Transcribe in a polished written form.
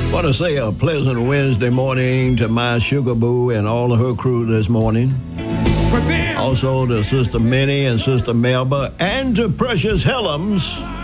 Want to say a pleasant Wednesday morning to my sugar boo and all of her crew this morning. Also to Sister Minnie and Sister Melba and to Precious Helms.